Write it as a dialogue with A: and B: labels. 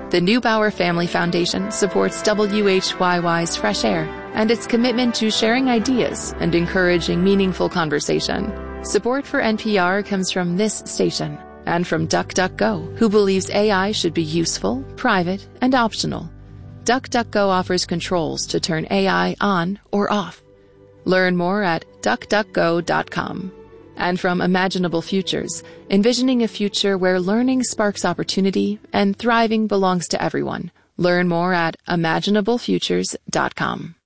A: The Neubauer Family Foundation supports WHYY's Fresh Air and its commitment to sharing ideas and encouraging meaningful conversation. Support for NPR comes from this station and from DuckDuckGo, who believes AI should be useful, private, and optional. DuckDuckGo offers controls to turn AI on or off. Learn more at duckduckgo.com. And from Imaginable Futures, envisioning a future where learning sparks opportunity and thriving belongs to everyone. Learn more at imaginablefutures.com.